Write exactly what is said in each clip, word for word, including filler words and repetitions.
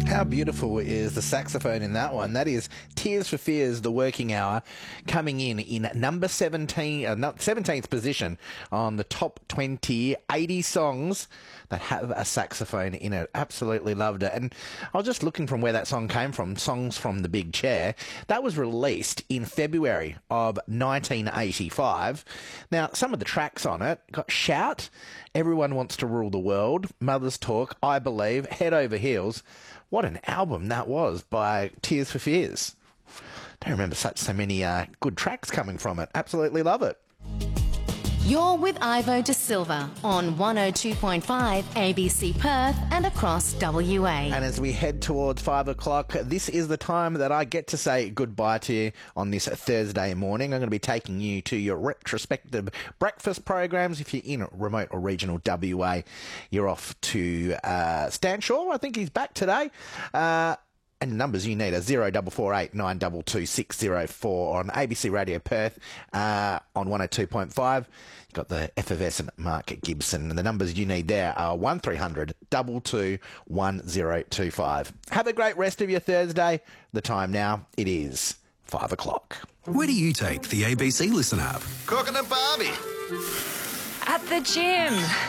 How beautiful is the saxophone in that one? That is Tears for Fears, The Working Hour, coming in in number seventeen, uh, seventeenth position on the top twenty, eighty songs that have a saxophone in it. Absolutely loved it. And I was just looking from where that song came from, Songs from the Big Chair. That was released in February of nineteen eighty-five. Now, some of the tracks on it got Shout, Everyone Wants to Rule the World, Mother's Talk, I Believe, Head Over Heels. What an album that was by Tears for Fears. Don't remember such so many uh, good tracks coming from it. Absolutely love it. You're with Ivo De Silva on one oh two point five A B C Perth and across W A. And as we head towards five o'clock, this is the time that I get to say goodbye to you on this Thursday morning. I'm going to be taking you to your retrospective breakfast programs. If you're in remote or regional W A, you're off to uh, Stan Shaw. I think he's back today. Uh, And the numbers you need are zero four four eight nine two two six zero four on A B C Radio Perth uh, on one oh two point five. You've got the effervescent Mark Gibson. And the numbers you need there are one three hundred two two one zero two five. Have a great rest of your Thursday. The time now, it is five o'clock. Where do you take the A B C Listen app? Cooking a barbie. At the gym.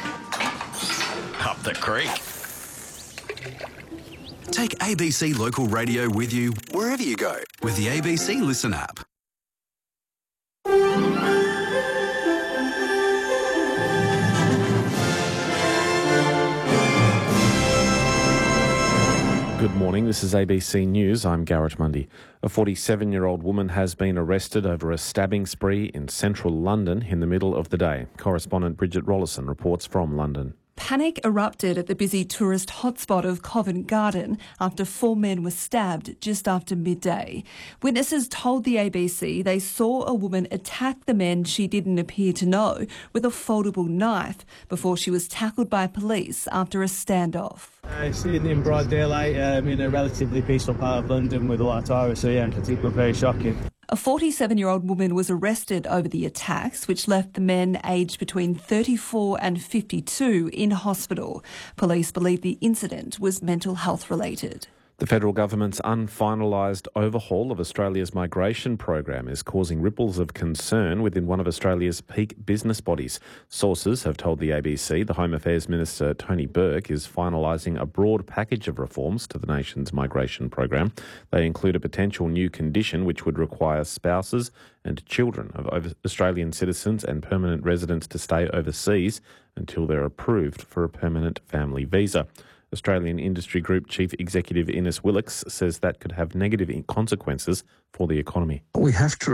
Up the creek. Take A B C Local Radio with you wherever you go with the A B C Listen app. Good morning, this is A B C News. I'm Garrett Mundy. A forty-seven-year-old woman has been arrested over a stabbing spree in central London in the middle of the day. Correspondent Bridget Rollison reports from London. Panic erupted at the busy tourist hotspot of Covent Garden after four men were stabbed just after midday. Witnesses told the A B C they saw a woman attack the men she didn't appear to know with a foldable knife before she was tackled by police after a standoff. I see it in broad daylight um, in a relatively peaceful part of London with a lot of tourists, so yeah, I think it was very shocking. A forty-seven-year-old woman was arrested over the attacks, which left the men aged between thirty-four and fifty-two in hospital. Police believe the incident was mental health related. The federal government's unfinalised overhaul of Australia's migration program is causing ripples of concern within one of Australia's peak business bodies. Sources have told the A B C the Home Affairs Minister Tony Burke is finalising a broad package of reforms to the nation's migration program. They include a potential new condition which would require spouses and children of Australian citizens and permanent residents to stay overseas until they're approved for a permanent family visa. Australian Industry Group Chief Executive Ines Willox says that could have negative consequences for the economy. We have to